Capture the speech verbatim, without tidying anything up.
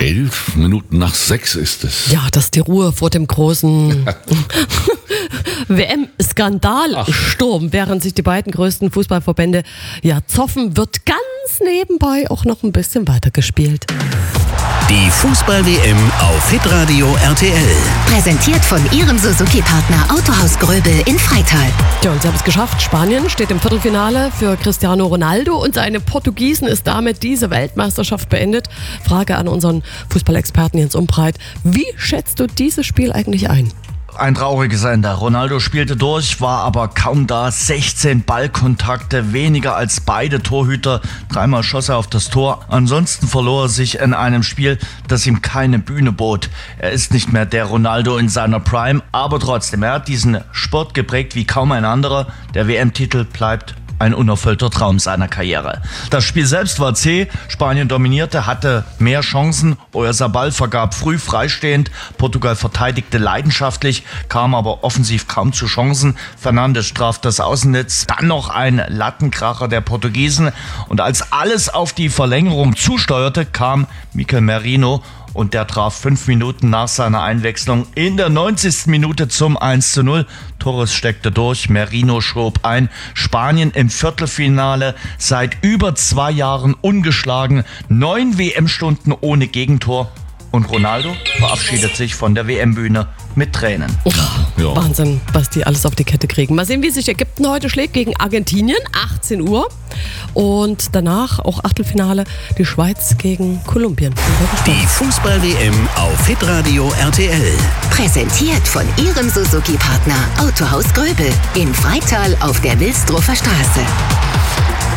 Elf Minuten nach sechs ist es. Ja, das ist die Ruhe vor dem großen W M-Skandalsturm, während sich die beiden größten Fußballverbände ja zoffen, wird ganz nebenbei auch noch ein bisschen weitergespielt. Die Fußball-W M auf Hitradio R T L. Präsentiert von Ihrem Suzuki-Partner Autohaus Gröbel in Freital. Ja, und sie haben es geschafft. Spanien steht im Viertelfinale für Cristiano Ronaldo und seine Portugiesen ist damit diese Weltmeisterschaft beendet. Frage an unseren Fußballexperten Jens Umbreit. Wie schätzt du dieses Spiel eigentlich ein? Ein trauriges Ende. Ronaldo spielte durch, war aber kaum da. sechzehn Ballkontakte, weniger als beide Torhüter. Dreimal schoss er auf das Tor. Ansonsten verlor er sich in einem Spiel, das ihm keine Bühne bot. Er ist nicht mehr der Ronaldo in seiner Prime, aber trotzdem, er hat diesen Sport geprägt wie kaum ein anderer. Der W M-Titel bleibt ein unerfüllter Traum seiner Karriere. Das Spiel selbst war zäh, Spanien dominierte, hatte mehr Chancen, Oyarzabal vergab früh freistehend, Portugal verteidigte leidenschaftlich, kam aber offensiv kaum zu Chancen. Fernandes traf das Außennetz, dann noch ein Lattenkracher der Portugiesen und als alles auf die Verlängerung zusteuerte, kam Mikel Merino und der traf fünf Minuten nach seiner Einwechslung in der neunzigsten Minute zum eins zu null. Torres steckte durch, Merino schob ein. Spanien im Viertelfinale, seit über zwei Jahren ungeschlagen, neun W M-Stunden ohne Gegentor. Und Ronaldo verabschiedet sich von der W M-Bühne mit Tränen. Oh, ja. Wahnsinn, was die alles auf die Kette kriegen. Mal sehen, wie sich Ägypten heute schlägt gegen Argentinien, achtzehn Uhr. Und danach auch Achtelfinale, die Schweiz gegen Kolumbien. Die Fußball-W M auf Hitradio R T L. Präsentiert von Ihrem Suzuki-Partner Autohaus Gröbel in Freital auf der Wilsdruffer Straße.